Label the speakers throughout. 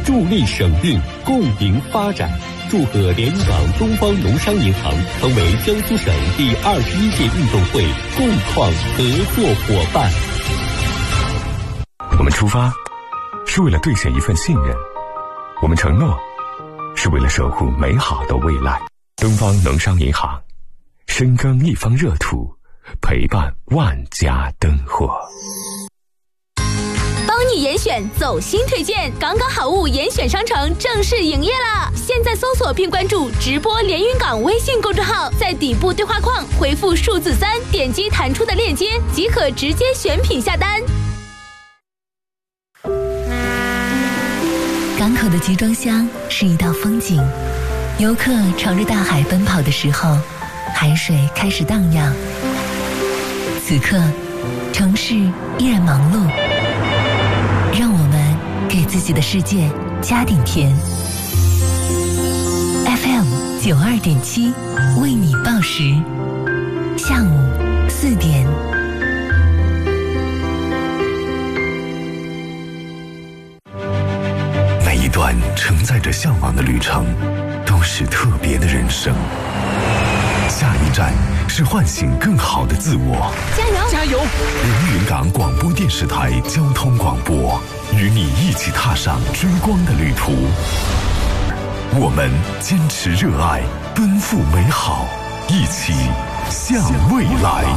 Speaker 1: 助力省运，共赢发展。祝贺连云港东方农商银行成为江苏省第21届运动会共创合作伙伴。
Speaker 2: 我们出发是为了兑现一份信任，我们承诺是为了守护美好的未来。东方农商银行，深耕一方热土，陪伴万家灯火。
Speaker 3: 帮你严选走心推荐，港港好物严选商城正式营业啦！现在搜索并关注直播连云港微信公众号，在底部对话框回复数字3，点击弹出的链接即可直接选品下单。
Speaker 4: 港口的集装箱是一道风景，游客朝着大海奔跑的时候，海水开始荡漾。此刻，城市依然忙碌，让我们给自己的世界加点甜。FM 92.7为你报时，下午4点。
Speaker 5: 每一段承载着向往的旅程，都是特别的人生。下一站是唤醒更好的自我。
Speaker 3: 加油！
Speaker 1: 加油！
Speaker 5: 连云港广播电视台交通广播，与你一起踏上追光的旅途。我们坚持热爱，奔赴美好，一起向未来。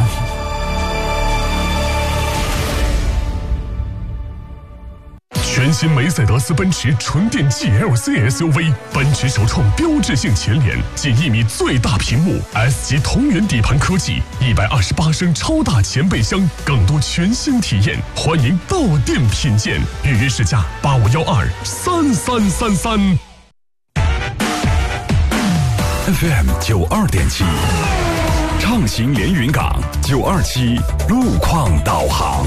Speaker 6: 全新梅赛德斯奔驰纯电 GLC SUV， 奔驰首创标志性前脸，近1米最大屏幕 ，S 级同源底盘科技，128升超大前备箱，更多全新体验，欢迎到店品鉴，预约试驾85123333。
Speaker 5: FM 92.7，畅行连云港927路况导航。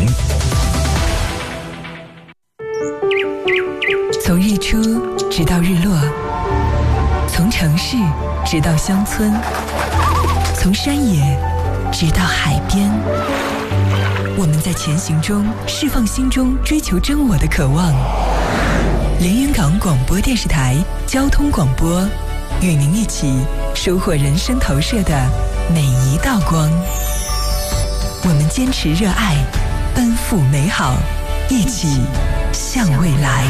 Speaker 4: 从日出直到日落，从城市直到乡村，从山野直到海边，我们在前行中释放心中追求真我的渴望。连云港广播电视台交通广播，与您一起收获人生投射的每一道光。我们坚持热爱，奔赴美好，一起向未来。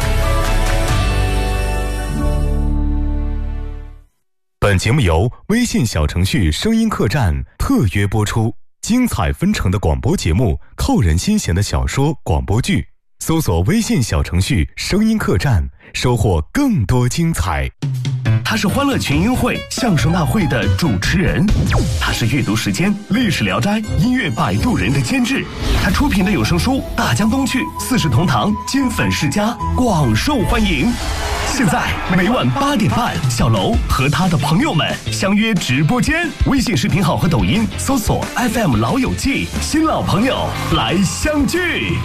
Speaker 2: 本节目由微信小程序声音客栈特约播出，精彩纷呈的广播节目，扣人心弦的小说广播剧，搜索微信小程序声音客栈，收获更多精彩。
Speaker 7: 他是欢乐群英会相声大会的主持人，他是阅读时间历史聊斋音乐摆渡人的监制，他出品的有声书《大江东去》4世同堂金粉世家广受欢迎。现在每晚8点半，小楼和他的朋友们相约直播间，微信视频号和抖音搜索 FM 老友记，新老朋友来相聚。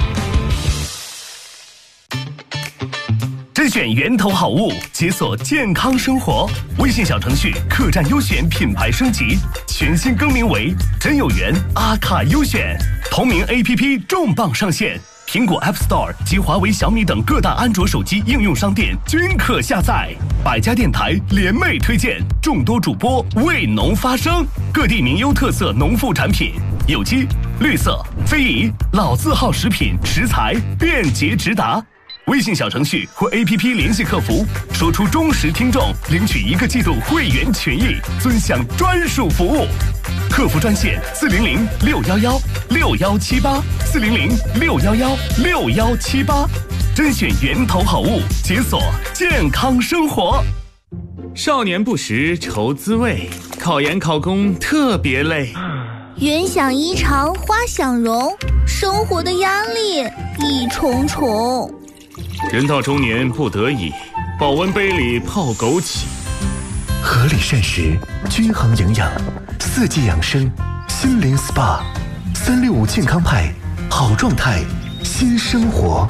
Speaker 7: 甄选源头好物，解锁健康生活。微信小程序客栈优选品牌升级，全新更名为真有缘阿卡优选，同名 APP 重磅上线。苹果 App Store 及华为、小米等各大安卓手机应用商店均可下载。百家电台联袂推荐，众多主播为农发声，各地名优特色农副产品，有机、绿色、非遗、老字号食品食材便捷直达。微信小程序或 APP 联系客服，说出忠实听众，领取1个季度会员权益，尊享专属服务。客服专线400-611-6178，400-611-6178，甄选源头好物，解锁健康生活。
Speaker 8: 少年不识愁滋味，考研考公特别累。
Speaker 9: 云想衣裳花想容，生活的压力一重重。
Speaker 8: 人到中年不得已，保温杯里泡枸杞。
Speaker 7: 合理膳食，均衡营养，4季养生，心灵 SPA，365健康派，好状态，新生活。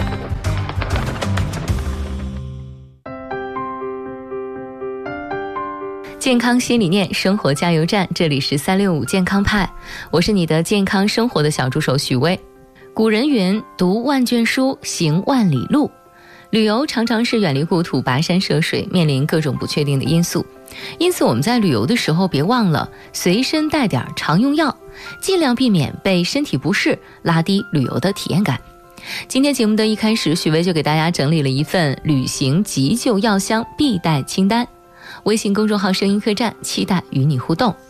Speaker 4: 健康新理念，生活加油站，这里是365健康派，我是你的健康生活的小助手许巍。古人云：读万卷书，行万里路。
Speaker 10: 旅游常常是远离故土，跋山涉水，面临各种不确定的因素。因此我们在旅游的时候别忘了随身带点常用药，尽量避免被身体不适拉低旅游的体验感。今天节目的一开始，许巍就给大家整理了一份旅行急救药箱必带清单。微信公众号声音客栈，期待与你互动。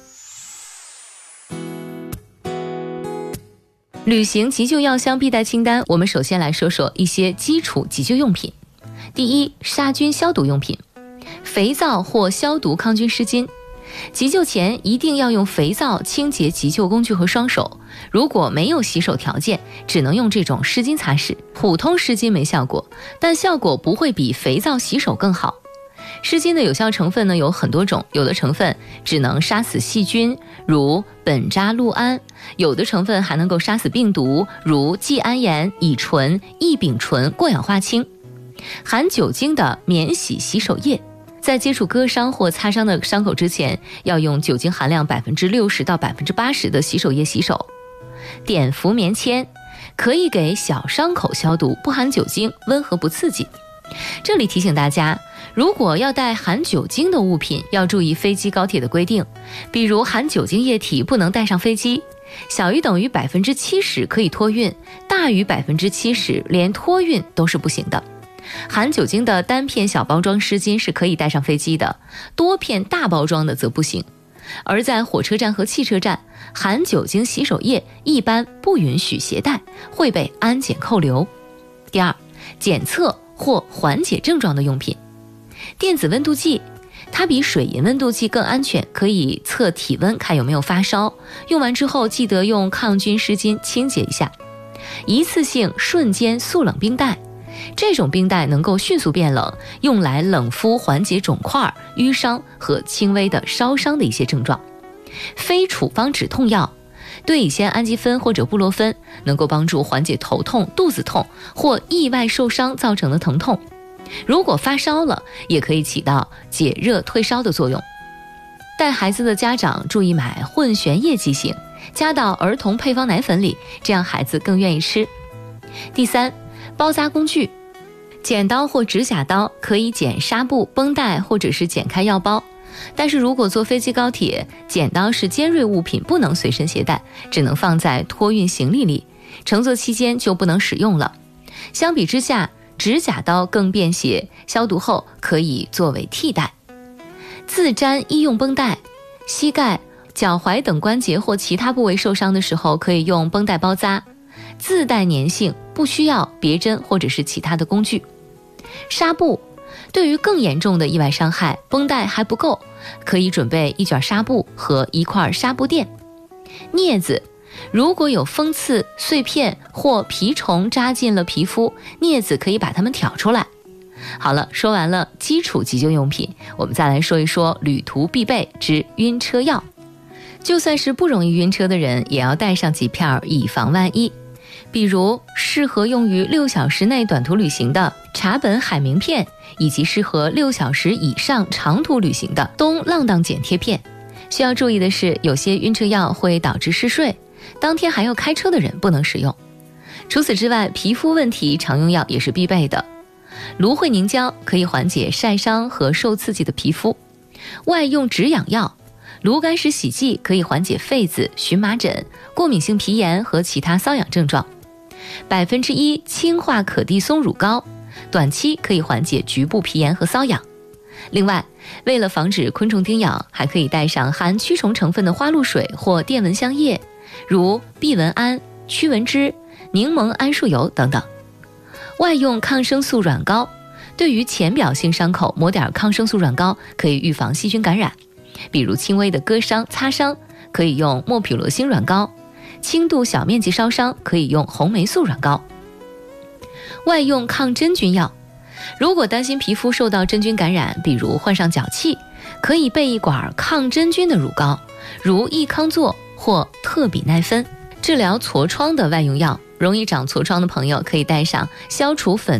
Speaker 10: 旅行急救药箱必带清单，我们首先来说说一些基础急救用品。第一，杀菌消毒用品，肥皂或消毒抗菌湿巾。急救前一定要用肥皂清洁急救工具和双手，如果没有洗手条件，只能用这种湿巾擦拭。普通湿巾没效果，但效果不会比肥皂洗手更好。湿巾的有效成分呢有很多种，有的成分只能杀死细菌，如苯扎氯胺；有的成分还能够杀死病毒，如季铵盐、乙醇、异丙醇过氧化氢。含酒精的免洗洗手液，在接触割伤或擦伤的伤口之前，要用酒精含量60%到80%的洗手液洗手。碘伏棉签可以给小伤口消毒，不含酒精，温和不刺激。这里提醒大家，如果要带含酒精的物品，要注意飞机高铁的规定，比如含酒精液体不能带上飞机，小于等于70%可以托运，大于70%连托运都是不行的。含酒精的单片小包装湿巾是可以带上飞机的，多片大包装的则不行。而在火车站和汽车站，含酒精洗手液一般不允许携带，会被安检扣留。第二，检测或缓解症状的用品。电子温度计，它比水银温度计更安全，可以测体温看有没有发烧，用完之后记得用抗菌湿巾清洁一下。一次性瞬间速冷冰袋，这种冰袋能够迅速变冷，用来冷敷缓解肿块、淤伤和轻微的烧伤的一些症状。非处方止痛药，对乙酰氨基酚或者布洛芬能够帮助缓解头痛、肚子痛或意外受伤造成的疼痛。如果发烧了，也可以起到解热退烧的作用。带孩子的家长注意买混悬液剂型，加到儿童配方奶粉里，这样孩子更愿意吃。第三，包扎工具，剪刀或指甲刀可以剪纱布、绷带或者是剪开药包，但是如果坐飞机高铁，剪刀是尖锐物品，不能随身携带，只能放在托运行李里，乘坐期间就不能使用了。相比之下，指甲刀更便携，消毒后可以作为替代。自粘医用绷带，膝盖、脚踝等关节或其他部位受伤的时候，可以用绷带包扎，自带粘性，不需要别针或者是其他的工具。纱布，对于更严重的意外伤害，绷带还不够，可以准备一卷纱布和一块纱布垫。镊子，如果有锋刺、碎片或蜱虫扎进了皮肤，镊子可以把它们挑出来。好了，说完了基础急救用品，我们再来说一说旅途必备之晕车药。就算是不容易晕车的人，也要带上几片以防万一。比如适合用于6小时内短途旅行的茶本海明片，以及适合6小时以上长途旅行的东浪荡碱贴片。需要注意的是，有些晕车药会导致嗜睡，当天还要开车的人不能使用。除此之外，皮肤问题常用药也是必备的。芦荟凝胶可以缓解晒伤和受刺激的皮肤。外用止痒药，炉甘石洗剂可以缓解痱子、荨麻疹、过敏性皮炎和其他瘙痒症状。1%氢化可地松乳膏，短期可以缓解局部皮炎和瘙痒。另外，为了防止昆虫叮咬，还可以带上含驱虫成分的花露水或电蚊香液，如避蚊胺、驱蚊脂、柠檬桉树油等等。外用抗生素软膏，对于浅表性伤口抹点抗生素软膏，可以预防细菌感染。比如轻微的割伤、擦伤，可以用莫匹罗星软膏；轻度小面积烧伤，可以用红霉素软膏。外用抗真菌药，如果担心皮肤受到真菌感染，比如患上脚气，可以备一管抗真菌的乳膏，如益康唑或特比奈芬。治疗痤疮的外用药，容易长痤疮的朋友可以带上消除粉